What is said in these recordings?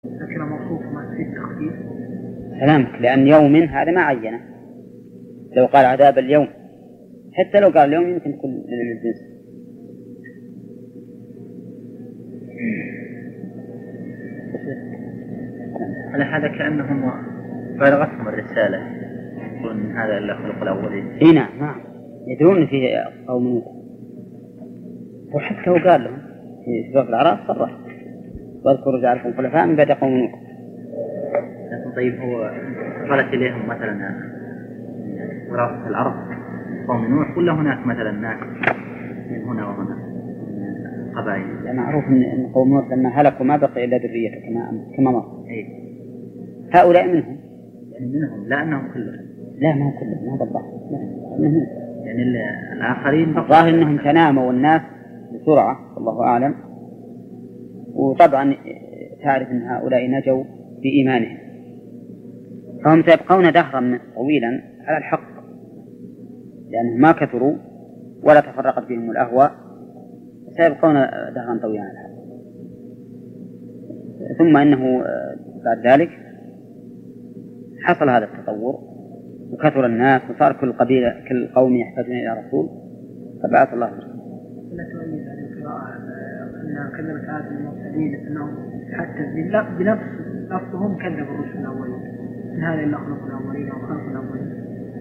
لكن موصوف ما في التخفيف. سلامك، لأن يوم هذا ما عينه. لو قال عذاب اليوم، حتى لو قال اليوم يمكن كل الجنس. على هذا كأنهم بلغتهم الرسالة يقولون هذا إلا خلق الأولين. إيه نعم يدرون فيه قوم نوح، وحتى هو قال لهم في سورة الأعراف صرح واذكروا جعلكم خلفاء من بعد قوم نوح. لكن طيب هو قالت إليهم مثلا وراثة الأرض قوم نوح ولا هناك مثلا ناس من هنا وهنا قبائل؟ معروف أن قوم نوح لما هلكوا ما بقي إلا ذريته كما مر. إيه. هؤلاء منهم، يعني منهم لا أنهم كلهم. لا ما كلهم، ما بالضبط. يعني الآخرين الظاهر أنهم تناموا الناس بسرعة الله أعلم. وطبعا تعرف أن هؤلاء نجوا بإيمانهم، فهم سيبقون دهرا طويلا على الحق لأنهم ما كثروا ولا تفرقت بهم الأهواء، سيبقون دهرا طويلا على الحق. ثم إنه بعد ذلك حصل هذا التطور وكثر الناس وصار كل قبيلة كل قوم يحتاجون إلى رسول فبعث الله رسول. لا تؤيد هذه القراءة أن كذبت عاد المرسلين أنهم حتى بنفس لفظهم كذبوا الرسل الأولين، إن هذا إلا خلق الأولين أو خلق الأولين.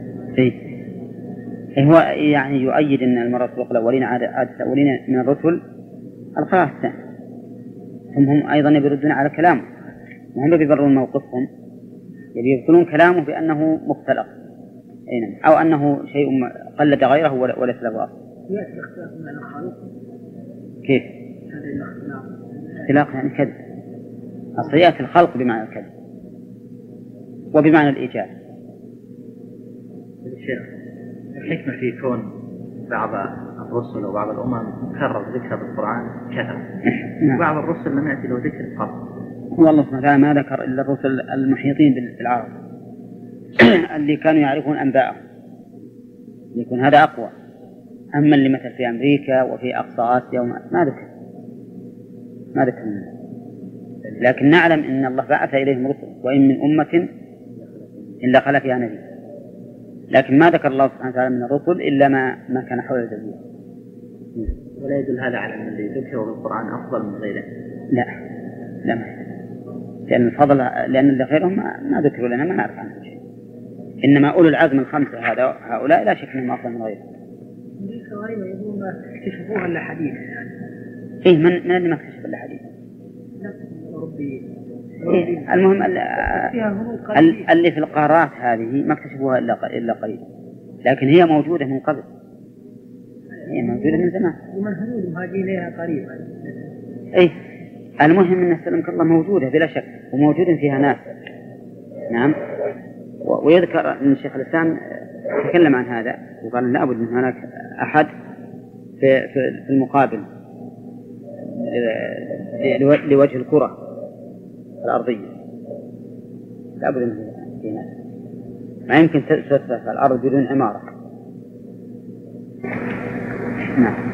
هو يعني يؤيد أن المرسل خلق الأولين عاد الأولين من الرسل القراءة الثانية. هم أيضا يردون على كلامه وهم بيبررون موقفهم، يبطلون كلامه بأنه مختلق أو أنه شيء قلد غيره وليس له أصل. يأتي الاختلاف من الخالق. كيف؟ هذا الاختلاف. اختلاف يعني كذب. أصل يأتي الخلق بمعنى الكذب وبمعنى الإيجاب. الشيخ الحكمة في كون بعض الرسل وبعض الأمم كرر ذكر بالقرآن كثر، بعض الرسل لم يأتي له ذكر قط. والله سبحانه وتعالى ما ذكر إلا الرسل المحيطين بالعرب اللي كانوا يعرفون أنباءهم، يكون هذا أقوى. أما اللي مثل في أمريكا وفي أقصى آسيا ما ذكر منه. لكن نعلم أن الله بعث إليهم رسل وإن من أمة إلا خلا فيها نبي، لكن ما ذكر الله سبحانه وتعالى من الرسل إلا ما كان حول الجزيرة. ولا يدل هذا على أن اللي ذكره بالقرآن أفضل من غيره؟ لا ما لأن الفضل، لأن اللي غيرهم ما ذكروا لنا ما نعرف عنهم شيء. إنما أولو العزم الخمسة هؤلاء لا شك أنهم أفضل من غيرهم. أمريكا غريبة يقولون ما اكتشفوها إلا حديث يعني. إيه من اللي ما اكتشف إلا حديث؟ إيه المهم اللي في القارات هذه ما اكتشفوها إلا قليل، لكن هي موجودة من قبل، هي موجودة من زمان. ومن هنود مهاجين إليها قريبا. إيه المهم أن سلمك الله موجودة بلا شك، وموجود فيها ناس. نعم. ويذكر أن الشيخ الإسلام تكلم عن هذا وقال لابد من هناك أحد في المقابل لوجه الكرة الأرضية، لابد من في ناس، ما يمكن تسفح الأرض بدون عمارة. نعم.